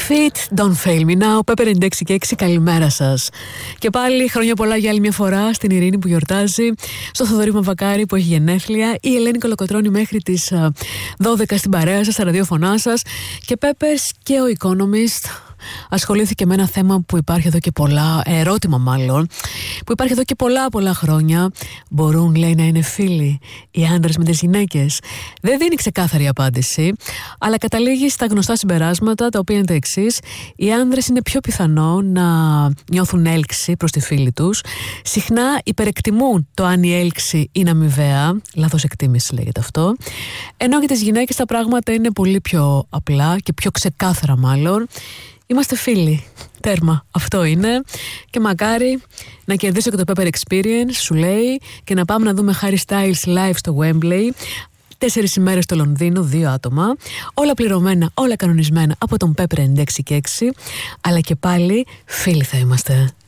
Fit, don't fail me now, Pepper 96 και 6, καλημέρα σας. Και πάλι χρόνια πολλά για άλλη μια φορά στην Ειρήνη που γιορτάζει, στο Θοδωρή Μαυροκάρη που έχει γενέθλια, η Ελένη Κολοκοτρώνη μέχρι τις 12 στην παρέα σας, στα ραδιόφωνά σας, και Peppers και ο Economist ασχολήθηκε με ένα θέμα που υπάρχει εδώ και πολλά, ερώτημα μάλλον, που υπάρχει εδώ και πολλά χρόνια. Μπορούν, λέει, να είναι φίλοι οι άντρες με τις γυναίκες? Δεν δίνει ξεκάθαρη απάντηση, αλλά καταλήγει στα γνωστά συμπεράσματα, τα οποία είναι τα εξής: οι άντρες είναι πιο πιθανό να νιώθουν έλξη προς τη φίλη τους, συχνά υπερεκτιμούν το αν η έλξη είναι αμοιβαία, λάθος εκτίμηση λέγεται αυτό, ενώ για τις γυναίκες τα πράγματα είναι πολύ πιο απλά και πιο ξεκάθαρα μάλλον. Είμαστε φίλοι. Τέρμα. Αυτό είναι. Και μακάρι να κερδίσω και το Pepper Experience, σου λέει, και να πάμε να δούμε Harry Styles live στο Wembley. 4 ημέρες στο Λονδίνο, 2 άτομα. Όλα πληρωμένα, όλα κανονισμένα από τον Pepper 96 και 6. Αλλά και πάλι φίλοι θα είμαστε.